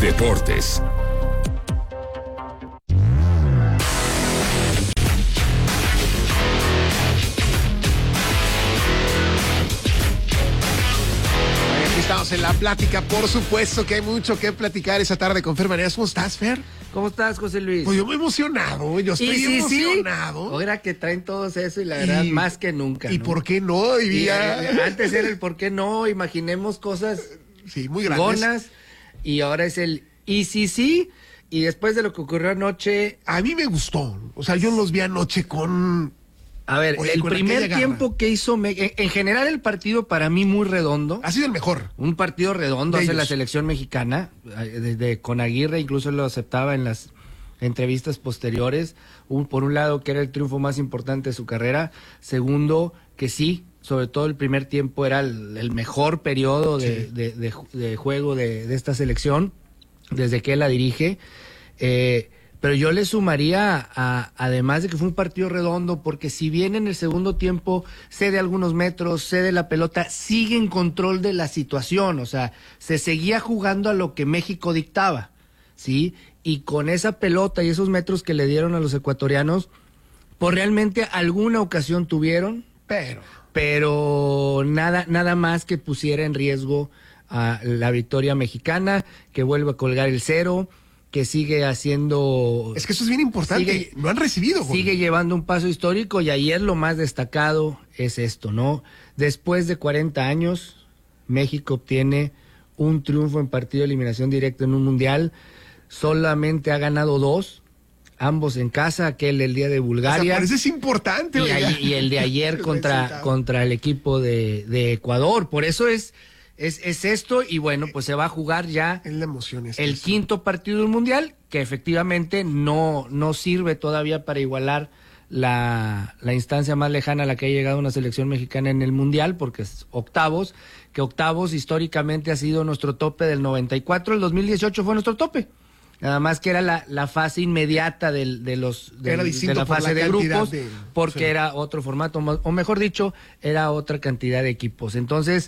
Deportes. Estamos en la plática, por supuesto que hay mucho que platicar esa tarde con Fer Maneras. ¿Cómo estás, Fer? ¿Cómo estás, José Luis? Pues yo muy emocionado, yo estoy emocionado. Ahora que traen todos eso y la verdad más que nunca. ¿Y ¿no? por qué no? Antes era el por qué no, imaginemos cosas muy grandes. Y ahora es el y sí. Y después de lo que ocurrió anoche... A mí me gustó, o sea, yo los vi anoche con... A ver, el primer tiempo que hizo... En general el partido para mí muy redondo. Ha sido el mejor. Un partido redondo hace la selección mexicana. Con Aguirre incluso lo aceptaba en las entrevistas posteriores. Por un lado, que era el triunfo más importante de su carrera. Segundo, que sí, sobre todo el primer tiempo era el mejor periodo de juego de esta selección desde que él la dirige. Pero yo le sumaría, además de que fue un partido redondo, porque si bien en el segundo tiempo cede algunos metros, cede la pelota, sigue en control de la situación, o sea, se seguía jugando a lo que México dictaba, ¿sí? Y con esa pelota y esos metros que le dieron a los ecuatorianos, pues realmente alguna ocasión tuvieron, pero nada más que pusiera en riesgo a la victoria mexicana, que vuelve a colgar el 0, que sigue haciendo... Es que eso es bien importante, lo han recibido. Sigue llevando un paso histórico y ayer lo más destacado es esto, ¿no? Después de 40 años, México obtiene un triunfo en partido de eliminación directa en un mundial, solamente ha ganado 2, ambos en casa, aquel el día de Bulgaria. O sea, por eso es importante. Y el de ayer contra el equipo de Ecuador, por eso es esto, y bueno, pues se va a jugar ya el quinto partido del Mundial, que efectivamente no sirve todavía para igualar la instancia más lejana a la que ha llegado una selección mexicana en el Mundial, porque es octavos, que octavos históricamente ha sido nuestro tope del 94, el 2018 fue nuestro tope. Nada más que era la fase inmediata de la fase de grupos, porque era otro formato, o mejor dicho, era otra cantidad de equipos. Entonces,